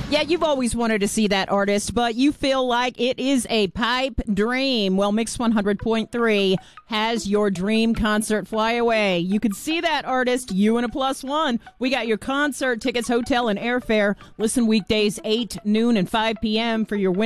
Yeah, you've always wanted to see that artist, but you feel like it is a pipe dream. Well, Mix 100.3 has your dream concert fly away. You can see that artist, you and a +1. We got your concert tickets, hotel, and airfare. Listen weekdays 8, noon, and 5 p.m. for your